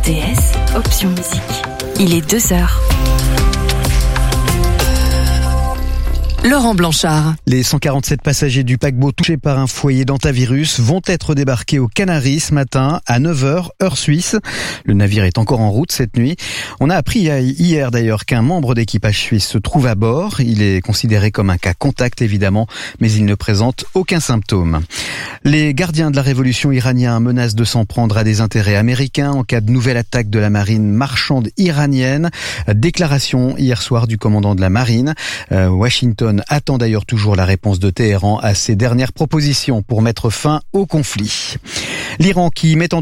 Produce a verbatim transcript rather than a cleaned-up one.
R T S, option musique. Il est deux heures. Laurent Blanchard. Les cent quarante-sept passagers du paquebot touchés par un foyer d'hantavirus vont être débarqués aux Canaries ce matin à neuf heures, heure suisse. Le navire est encore en route cette nuit. On a appris hier d'ailleurs qu'un membre d'équipage suisse se trouve à bord. Il est considéré comme un cas contact évidemment, mais il ne présente aucun symptôme. Les gardiens de la révolution iranienne menacent de s'en prendre à des intérêts américains en cas de nouvelle attaque de la marine marchande iranienne. Déclaration hier soir du commandant de la marine. Euh, Washington attend d'ailleurs toujours la réponse de Téhéran à ses dernières propositions pour mettre fin au conflit. L'Iran qui met en